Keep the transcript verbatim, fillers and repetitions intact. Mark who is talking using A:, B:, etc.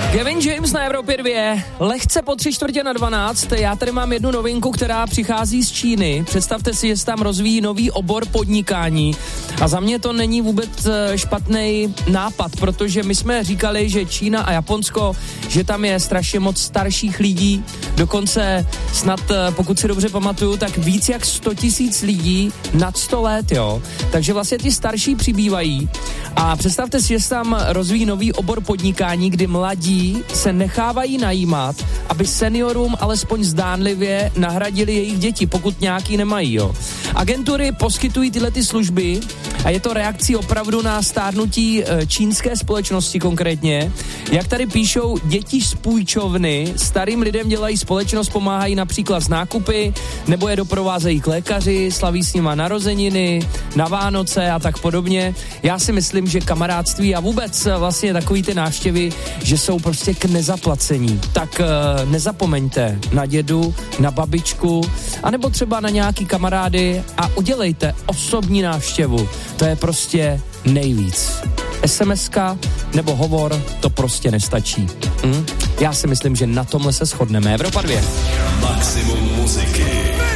A: Kevin James na Evropě dvě, lehce po tři čtvrtě na dvanáct. Já tady mám jednu novinku, která přichází z Číny. Představte si, že se tam rozvíjí nový obor podnikání. A za mě to není vůbec špatný nápad, protože my jsme říkali, že Čína a Japonsko, že tam je strašně moc starších lidí. Dokonce snad, pokud si dobře pamatuju, tak víc jak sto tisíc lidí nad sto let, jo. Takže vlastně ty starší přibývají. A představte si, že se tam rozvíjí nový obor podnikání, kdy mladí se nechávají najímat, aby seniorům alespoň zdánlivě nahradili jejich děti, pokud nějaký nemají, jo. Agentury poskytují tyhle ty služby a je to reakcí opravdu na stárnutí čínské společnosti konkrétně. Jak tady píšou, děti z půjčovny starým lidem dělají společnost, pomáhají například z nákupy, nebo je doprovázejí k lékaři, slaví s nima narozeniny, na Vánoce a tak podobně. Já si myslím, že kamarádství a vůbec vlastně takový ty návštěvy, že jsou prostě k nezaplacení. Tak uh, nezapomeňte na dědu, na babičku, anebo třeba na nějaký kamarády a udělejte osobní návštěvu. To je prostě nejvíc. SMSka nebo hovor, to prostě nestačí. Hm? Já si myslím, že na tomhle se shodneme. Evropa dvě.
B: Maximum muziky.